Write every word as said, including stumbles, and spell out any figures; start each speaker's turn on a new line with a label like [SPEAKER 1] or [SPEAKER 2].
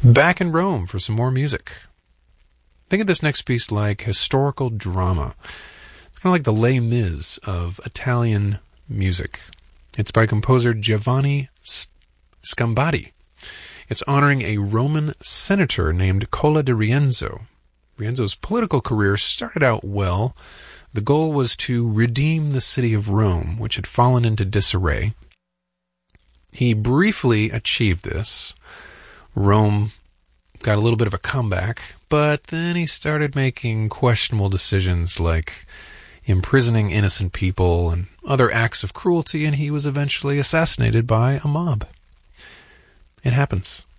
[SPEAKER 1] Back in Rome for some more music. Think of this next piece like historical drama. It's kind of like the Les Mis of Italian music. It's by composer Giovanni Scambati. It's honoring a Roman senator named Cola di Rienzo. Rienzo's political career started out well. The goal was to redeem the city of Rome, which had fallen into disarray. He briefly achieved this. Rome got a little bit of a comeback, but then he started making questionable decisions like imprisoning innocent people and other acts of cruelty, and he was eventually assassinated by a mob. It happens.